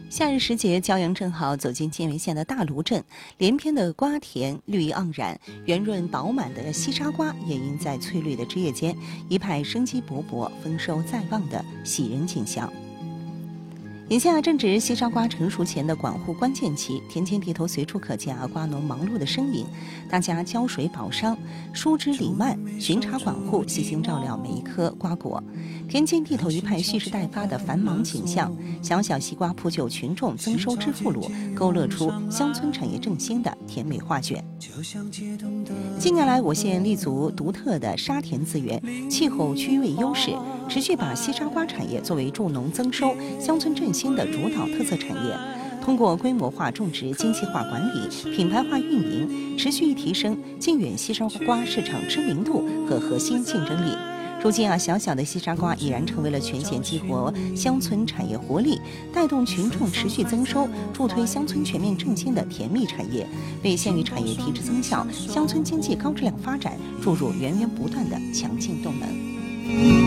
夏日时节，骄阳正好，走进犍为县的大芦镇，连篇的瓜田绿意盎然，圆润饱满的西沙瓜也映在翠绿的枝叶间，一派生机勃勃、丰收在望的喜人景象。眼下正值西沙瓜成熟前的管护关键期，田间地头随处可见瓜农忙碌的身影，大家浇水保墒，疏枝理蔓，巡查管护，细心照料每一颗瓜果。田间地头一派蓄势待发的繁忙景象，小小西瓜铺就群众增收致富路，勾勒出乡村产业振兴的甜美画卷。近年来，我县立足独特的沙田资源，气候区位优势，持续把西沙瓜产业作为助农增收、乡村振兴的主导特色产业。通过规模化种植、精细化管理、品牌化运营，持续提升靖远西沙瓜市场知名度和核心竞争力。如今小小的西沙瓜已然成为了全县激活乡村产业活力、带动群众持续增收、助推乡村全面振兴的甜蜜产业，为县域产业提质增效、乡村经济高质量发展注入源源不断的强劲动能。